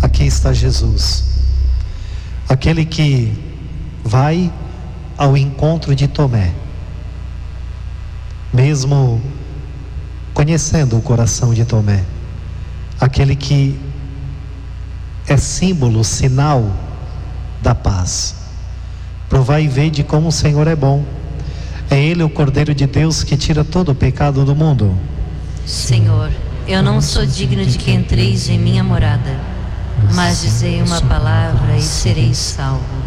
aqui está Jesus, aquele que vai ao encontro de Tomé, mesmo conhecendo o coração de Tomé, aquele que é símbolo, sinal da paz. Provai e vede como o Senhor é bom. É Ele o Cordeiro de Deus que tira todo o pecado do mundo. Senhor, eu não sou digno de que entreis em minha morada, mas dizei uma palavra e serei salvo.